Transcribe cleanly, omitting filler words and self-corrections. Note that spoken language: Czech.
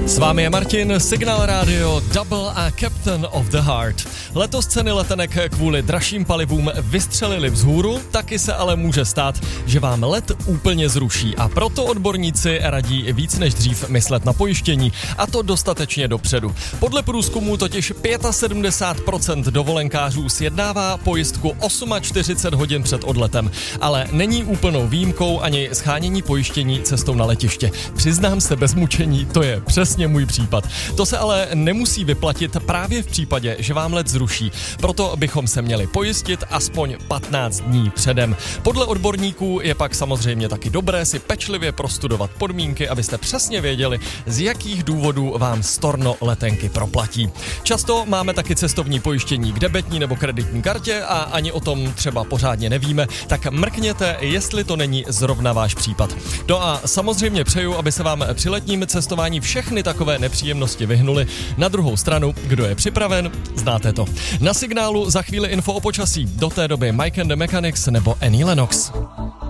S vámi je Martin, Signál Radio, Double a Captain of the Heart. Letos ceny letenek kvůli dražším palivům vystřelily vzhůru, taky se ale může stát, že vám let úplně zruší a proto odborníci radí víc než dřív myslet na pojištění, a to dostatečně dopředu. Podle průzkumu totiž 75% dovolenkářů sjednává pojistku 48 hodin před odletem, ale není úplnou výjimkou ani shánění pojištění cestou na letiště. Přiznám se bez mučení, to je přesně můj případ. To se ale nemusí vyplatit právě v případě, že vám let zruší. Proto bychom se měli pojistit aspoň 15 dní předem. Podle odborníků je pak samozřejmě taky dobré si pečlivě prostudovat podmínky, abyste přesně věděli, z jakých důvodů vám storno letenky proplatí. Často máme taky cestovní pojištění k debetní nebo kreditní kartě a ani o tom třeba pořádně nevíme, tak mrkněte, jestli to není zrovna váš případ. No a samozřejmě přeju, aby se vám při letním cestování všechny takové nepříjemnosti vyhnuly. Na druhou stranu, kdo je připraven, znáte to. Na Signálu za chvíli info o počasí. Do té doby Mike and the Mechanics nebo Annie Lennox.